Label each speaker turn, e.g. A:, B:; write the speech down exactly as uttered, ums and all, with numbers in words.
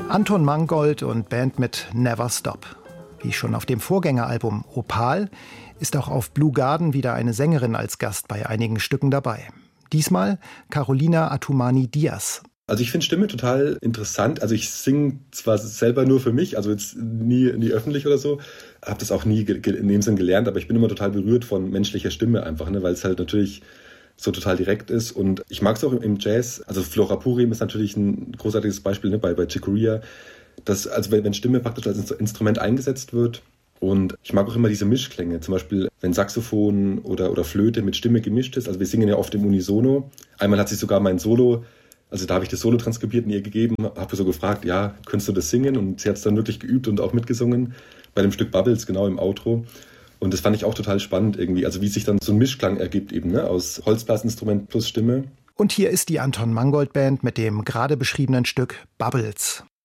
A: Anton Mangold und Band mit Never Stop. Wie schon auf dem Vorgängeralbum Opal ist auch auf Blue Garden wieder eine Sängerin als Gast bei einigen Stücken dabei. Diesmal Carolina Atumani-Diaz.
B: Also ich finde Stimme total interessant. Also ich singe zwar selber nur für mich, also jetzt nie, nie öffentlich oder so, habe das auch nie ge- ge- in dem Sinn gelernt, aber ich bin immer total berührt von menschlicher Stimme einfach, ne, weil es halt natürlich so total direkt ist. Und ich mag es auch im Jazz. Also Flora Purim ist natürlich ein großartiges Beispiel, ne, bei, bei Chick Corea. Das, also wenn, wenn Stimme praktisch als Instrument eingesetzt wird. Und ich mag auch immer diese Mischklänge. Zum Beispiel, wenn Saxophon oder, oder Flöte mit Stimme gemischt ist. Also wir singen ja oft im Unisono. Einmal hat sich sogar mein Solo, also da habe ich das Solo transkribiert und ihr gegeben, habe so gefragt, ja, könntest du das singen? Und sie hat es dann wirklich geübt und auch mitgesungen. Bei dem Stück Bubbles, genau im Outro. Und das fand ich auch total spannend irgendwie. Also wie sich dann so ein Mischklang ergibt eben, ne, aus Holzblasinstrument plus Stimme.
A: Und hier ist die Anton Mangold Band mit dem gerade beschriebenen Stück Bubbles.